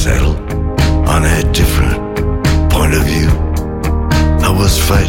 settle on a different point of view. I was fighting